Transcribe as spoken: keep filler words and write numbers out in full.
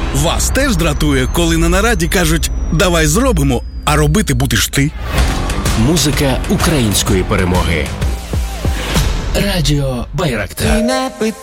Вас теж дратує, коли на нараді кажуть «давай зробимо», а робити будеш ти? Музика української перемоги. Радіо Байрактар.